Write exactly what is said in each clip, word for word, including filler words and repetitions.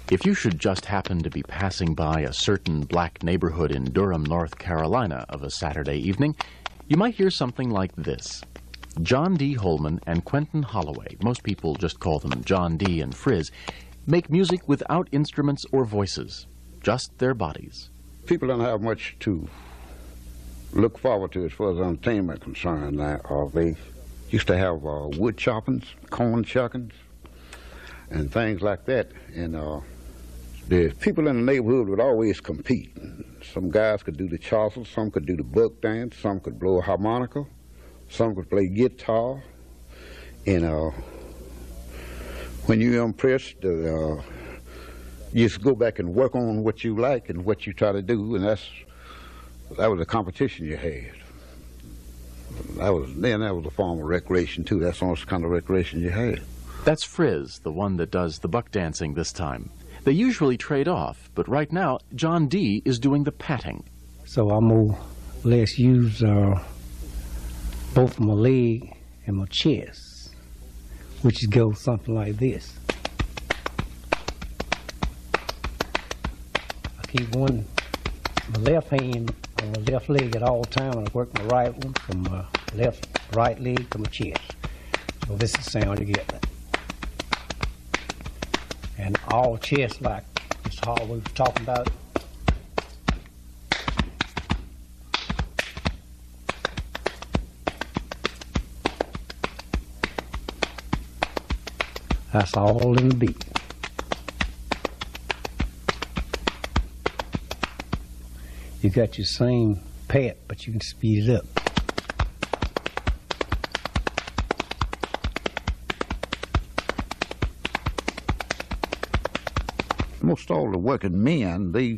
If you should just happen to be passing by a certain black neighborhood in Durham, North Carolina of a Saturday evening, you might hear something like this. John D. Holman and Quentin Holloway, most people just call them John D. and Frizz, make music without instruments or voices, just their bodies. People don't have much to look forward to as far as entertainment concerned. Now, uh, they used to have uh, wood choppings, corn shuckings, and things like that. And uh, the people in the neighborhood would always compete. Some guys could do the chaucer, some could do the buck dance, some could blow a harmonica, some could play guitar. And uh, when you're impressed, uh, you just go back and work on what you like and what you try to do, and that's that was a competition you had. That was then that was a form of recreation too. That's the only kind of recreation you had. That's Frizz, the one that does the buck dancing this time. They usually trade off, but right now, John D. is doing the patting. So I'm more or less use uh, both my leg and my chest, which goes something like this. I keep one, my left hand on my left leg at all times, and I work my right one from my left, right leg to my chest. So this is the sound you get. And all chest, like Mister Hall we was talking about. That's all in the beat. You got your same pat, but you can speed it up. Most all the working men, they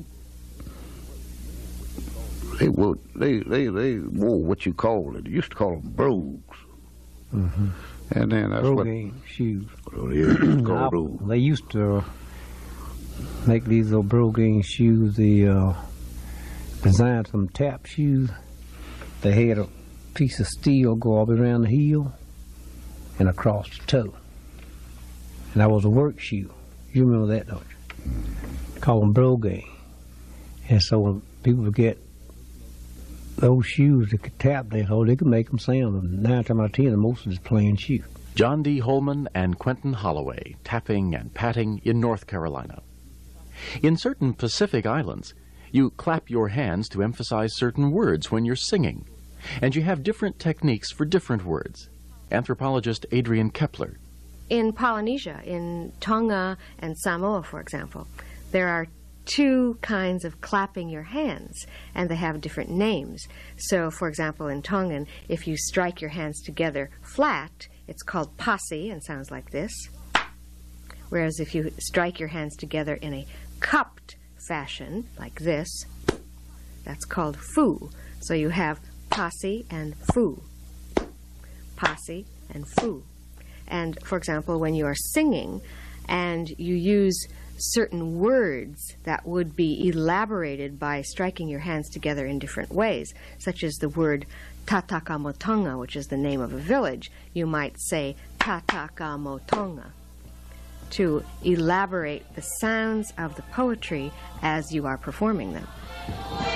they would they they they wore what you call it. You used to call them brogues. Mm-hmm. And then that's Brogans what shoes. Oh, yeah, it's called brogue. They used to make these little Brogan shoes. They uh, designed some tap shoes. They had a piece of steel go all the way around the heel and across the toe. And that was a work shoe. You remember that, don't you? Call them Brogan. And so when people would get those shoes that could tap that hole, they could make them sound. And nine times out of ten, most of it's plain shoe. John D. Holman and Quentin Holloway, tapping and patting in North Carolina. In certain Pacific islands, you clap your hands to emphasize certain words when you're singing. And you have different techniques for different words. Anthropologist Adrian Kepler. In Polynesia, in Tonga and Samoa, for example, there are two kinds of clapping your hands, and they have different names. So, for example, in Tongan, if you strike your hands together flat, it's called pasi and sounds like this. Whereas if you strike your hands together in a cupped fashion, like this, that's called fu. So you have pasi and fu. Pasi and fu. And, for example, when you are singing and you use certain words that would be elaborated by striking your hands together in different ways, such as the word Tatakamotonga, which is the name of a village, you might say Tatakamotonga to elaborate the sounds of the poetry as you are performing them.